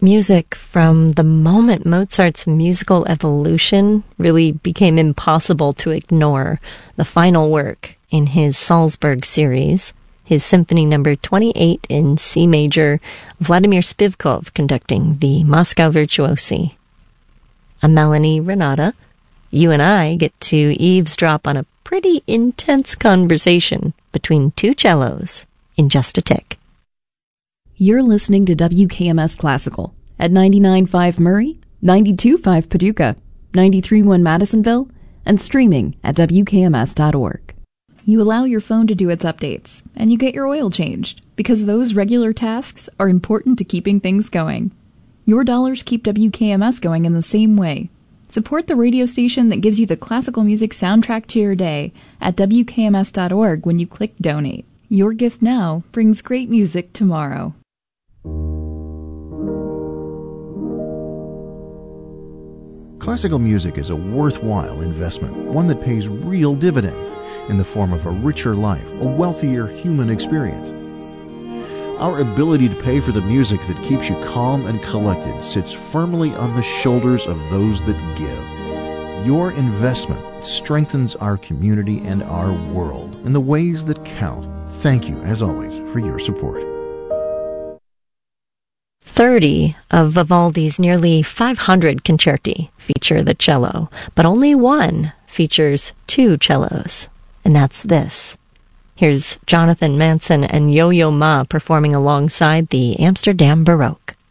music from the moment Mozart's musical evolution really became impossible to ignore. The final work in his Salzburg series, his Symphony No. 28 in C major, Vladimir Spivkov conducting the Moscow Virtuosi. I'm Melanie Renata. You and I get to eavesdrop on a pretty intense conversation between two cellos in just a tick. You're listening to WKMS Classical at 99.5 Murray, 92.5 Paducah, 93.1 Madisonville, and streaming at WKMS.org. You allow your phone to do its updates, and you get your oil changed, because those regular tasks are important to keeping things going. Your dollars keep WKMS going in the same way. Support the radio station that gives you the classical music soundtrack to your day at WKMS.org when you click Donate. Your gift now brings great music tomorrow. Classical music is a worthwhile investment, one that pays real dividends in the form of a richer life, a wealthier human experience. Our ability to pay for the music that keeps you calm and collected sits firmly on the shoulders of those that give. Your investment strengthens our community and our world in the ways that count. Thank you, as always, for your support. 30 of Vivaldi's nearly 500 concerti feature the cello, but only one features two cellos, and that's this. Here's Jonathan Manson and Yo-Yo Ma performing alongside the Amsterdam Baroque.